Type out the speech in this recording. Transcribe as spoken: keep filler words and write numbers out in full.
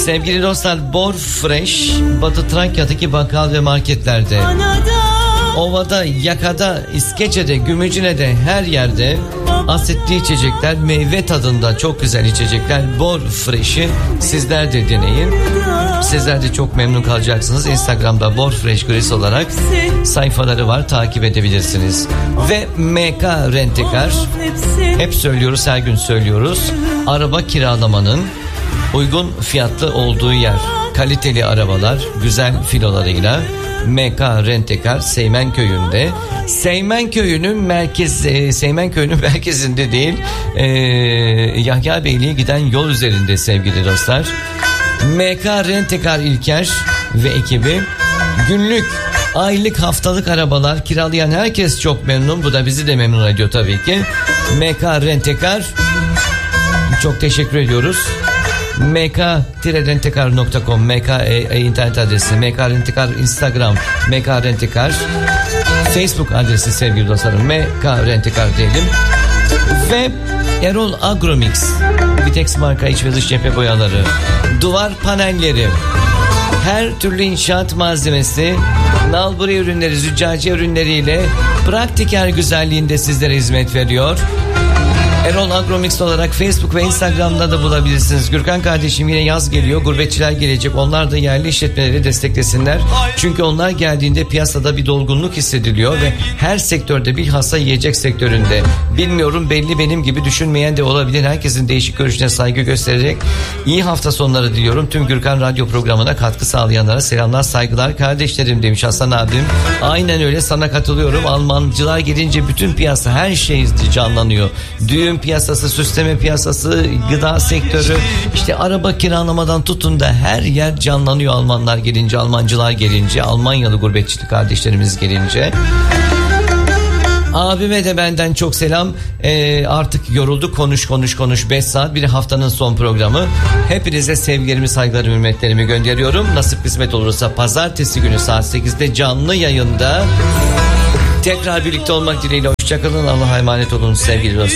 Sevgili dostlar, Bor Fresh Batı Trakya'daki bakkal ve marketlerde, ovada, yakada, İskeçe'de, Gümüşhane'de, her yerde asitli içecekler, meyve tadında çok güzel içecekler. Bor Fresh'i sizler de deneyin. Sizler de çok memnun kalacaksınız. Instagram'da Bor Fresh Gris olarak sayfaları var, takip edebilirsiniz. Ve M K Rentekar, hep söylüyoruz, her gün söylüyoruz, araba kiralamanın uygun fiyatlı olduğu yer. Kaliteli arabalar, güzel filolarıyla M K Rentekar Seymen Köyü'nde. Seymen Köyü'nün merkez, e, Seymen Köyü'nün merkezinde değil, e, Yahya Beyliğe giden yol üzerinde sevgili dostlar. M K Rentekar İlker ve ekibi günlük, aylık, haftalık arabalar kiralayan herkes çok memnun. Bu da bizi de memnun ediyor tabii ki. M K Rentekar, çok teşekkür ediyoruz. m k rentekar nokta com M K e, e, internet adresi, M K Rentekar Instagram, M K Rentekar Facebook adresi sevgili dostlarım, M K Rentekar diyelim. Ve Erol Agromix, Vitex marka iç ve dış cephe boyaları, duvar panelleri, her türlü inşaat malzemesi, nalburi ürünleri, züccaciye ürünleriyle praktiker güzelliğinde sizlere hizmet veriyor. Erol Agromix olarak Facebook ve Instagram'da da bulabilirsiniz. Gürkan kardeşim, yine yaz geliyor, gurbetçiler gelecek, onlar da yerli işletmeleri desteklesinler. Çünkü onlar geldiğinde piyasada bir dolgunluk hissediliyor ve her sektörde, bilhassa yiyecek sektöründe, bilmiyorum, belli benim gibi düşünmeyen de olabilir, herkesin değişik görüşüne saygı göstererek iyi hafta sonları diliyorum. Tüm Gürkan Radyo programına katkı sağlayanlara selamlar, saygılar kardeşlerim demiş Hasan abim. Aynen öyle, sana katılıyorum. Almancılar gelince bütün piyasa, her şey canlanıyor. Düğün piyasası, süsleme piyasası, gıda sektörü, işte araba kiralamadan tutun da her yer canlanıyor Almanlar gelince, Almancılar gelince, Almanyalı gurbetçilik kardeşlerimiz gelince. Abime de benden çok selam. Ee, artık yorulduk, konuş konuş konuş beş saat, bir haftanın son programı. Hepinize sevgilerimi, saygılarımı, hürmetlerimi gönderiyorum. Nasip kısmet olursa pazartesi günü saat sekizde canlı yayında tekrar birlikte olmak dileğiyle. Hoşçakalın, Allah'a emanet olun sevgili dostlar.